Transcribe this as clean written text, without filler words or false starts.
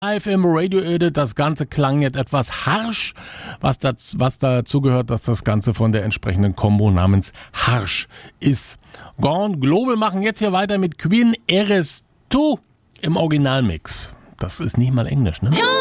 Live im Radio Edit, das Ganze klang jetzt etwas harsch, was dazu gehört, dass das Ganze von der entsprechenden Combo namens Harsh ist. Gone Global machen jetzt hier weiter mit Queen Eres Tu im Originalmix. Das ist nicht mal Englisch, ne?